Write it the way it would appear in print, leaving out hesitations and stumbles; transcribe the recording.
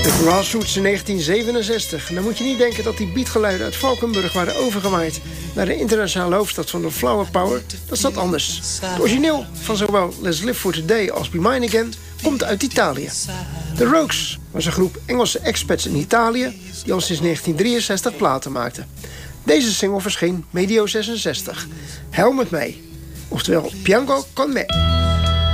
Grassroots in 1967. Dan moet je niet denken dat die beatgeluiden uit Valkenburg waren overgewaaid naar de internationale hoofdstad van de Flower Power. Dat zat anders. Het origineel van zowel Let's Live for Today als Be Mine Again komt uit Italië. The Rogues was een groep Engelse expats in Italië die al sinds 1963 platen maakten. Deze single verscheen medio 66. Huil met mij. Oftewel Piango con me.